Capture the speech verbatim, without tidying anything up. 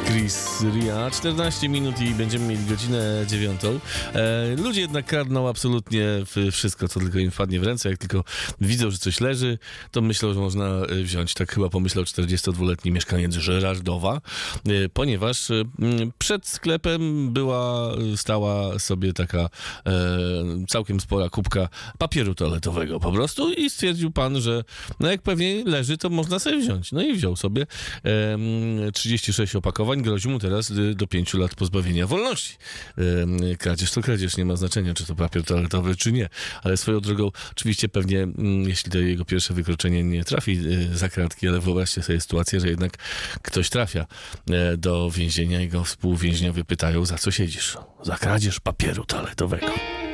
Chris Ria. czternaście minut i będziemy mieli godzinę dziewiątą. E, ludzie jednak kradną absolutnie wszystko, co tylko im wpadnie w ręce. Jak tylko widzą, że coś leży, to myślą, że można wziąć. Tak chyba pomyślał czterdziestodwuletni mieszkaniec Żerardowa, e, ponieważ e, przed sklepem była, stała sobie taka e, całkiem spora kubka papieru toaletowego po prostu i stwierdził pan, że no jak pewnie leży, to można sobie wziąć. No i wziął sobie e, trzydzieści sześć opakowań. Grozi mu teraz do pięciu lat pozbawienia wolności. E, kradzież to kradzież, nie ma znaczenia, czy to papier toaletowy, czy nie. Ale swoją drogą, oczywiście pewnie, m, jeśli to jego pierwsze wykroczenie nie trafi e, za kratki, ale wyobraźcie sobie sytuację, że jednak ktoś trafia e, do więzienia i go współwięźniowie pytają, za co siedzisz? Za kradzież papieru toaletowego.